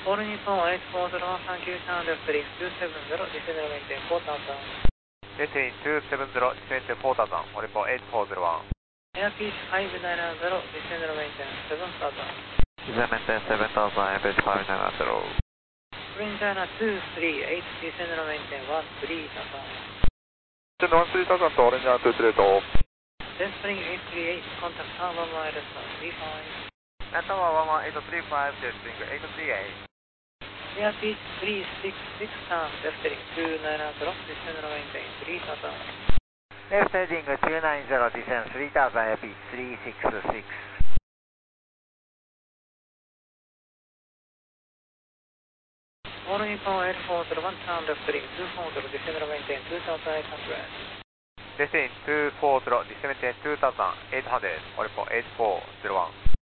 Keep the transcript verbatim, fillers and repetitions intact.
All Nippon eight four zero one, thank you, sound of three two seven zero, descend and maintain four thousand. Descend two seven zero, descend to four thousand, All Nippon eight four zero one. Airfish five nine zero, descend and maintain seven thousand. Descend maintain seven thousand, Airfish five nine zero. Spring China two three eight, descend and maintain one three thousand. Descend one three thousand to Orange two three eight. Then Spring eight three eight, contact Tower minus one three five. Tower one one eight three five, Spring eight three eight. Airfish three six six, turn left heading two nine zero, descend and maintain three thousand. Left heading two nine zero, descend three thousand, Airfish three six six. All Nippon eight four zero one, turn left heading two four zero, descend and maintain two thousand eight hundred. Descend two four zero, descend maintain two thousand eight hundred, All Nippon eight four zero one.